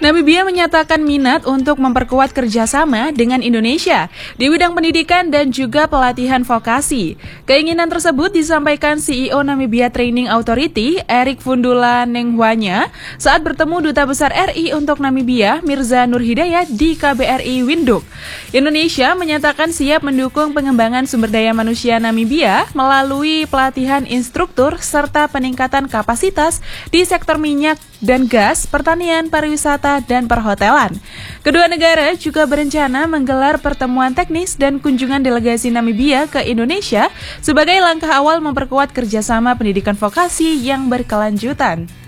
Namibia menyatakan minat untuk memperkuat kerjasama dengan Indonesia di bidang pendidikan dan juga pelatihan vokasi. Keinginan tersebut disampaikan CEO Namibia Training Authority, Erik Fundula Nengwanya, saat bertemu Duta Besar RI untuk Namibia, Mirza Nur Hidayat di KBRI Windhoek. Indonesia menyatakan siap mendukung pengembangan sumber daya manusia Namibia melalui pelatihan instruktur serta peningkatan kapasitas di sektor minyak dan gas, pertanian, pariwisata, dan perhotelan. Kedua negara juga berencana menggelar pertemuan teknis dan kunjungan delegasi Namibia ke Indonesia sebagai langkah awal memperkuat kerjasama pendidikan vokasi yang berkelanjutan.